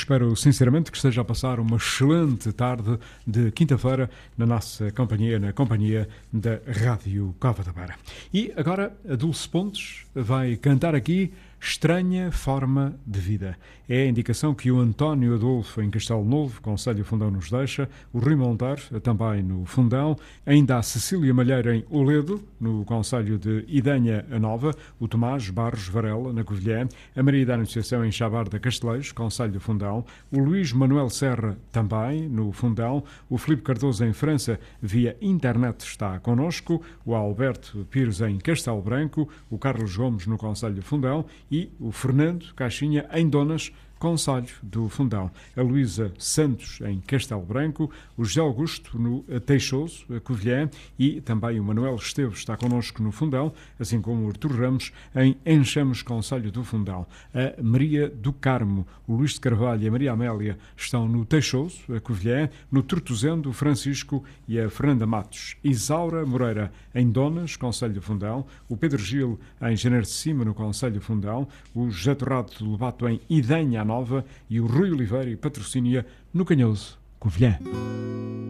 espero sinceramente que esteja a passar uma excelente tarde de quinta-feira na nossa companhia, na companhia da Rádio Cova da Beira. E agora a Dulce Pontes vai cantar aqui Estranha Forma de Vida. É a indicação que o António Adolfo em Castelo Novo, Conselho Fundão, nos deixa, o Rui Monteiro também no Fundão, ainda a Cecília Malheiro em Oledo, no Conselho de Idanha Nova, o Tomás Barros Varela, na Covilhã, a Maria da Anunciação em Chabarda Casteleiros, Conselho do Fundão, o Luís Manuel Serra também no Fundão, o Filipe Cardoso em França via internet está connosco, o Alberto Pires em Castelo Branco, o Carlos Gomes no Conselho do Fundão e o Fernando Caixinha em Donas, Conselho do Fundão, a Luísa Santos em Castelo Branco, o José Augusto no Teixoso, Covilhã, e também o Manuel Esteves está connosco no Fundão, assim como o Artur Ramos em Enchamos, Conselho do Fundão. A Maria do Carmo, o Luís de Carvalho e a Maria Amélia estão no Teixoso, Covilhã, no Tortozendo, o Francisco e a Fernanda Matos. Isaura Moreira em Donas, Conselho do Fundão, o Pedro Gil em Janeiro de Cima, no Conselho do Fundão, o José Torrado de Lobato em Idanha Nova e o Rui Oliveira e Patrocínia no Canhoso, Covilhã.